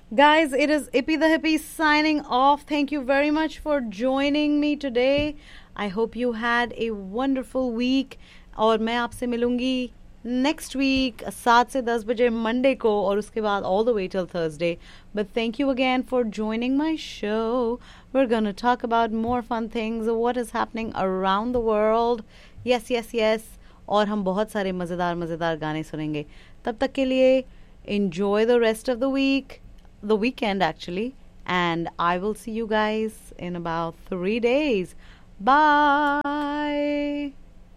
Guys, it is Ippy the Hippie signing off. Thank you very much for joining me today. I hope you had a wonderful week. और मैं आपसे मिलूंगी next week 7 से 10 बजे Monday को और उसके बाद all the way till Thursday. But thank you again for joining my show. We're going to talk about more fun things, what is happening around the world. Yes, yes, yes. और हम बहुत सारे मज़ेदार मज़ेदार गाने सुनेंगे. तब तक के लिए enjoy the rest of the week. The weekend actually, and I will see you guys in about 3 days. Bye.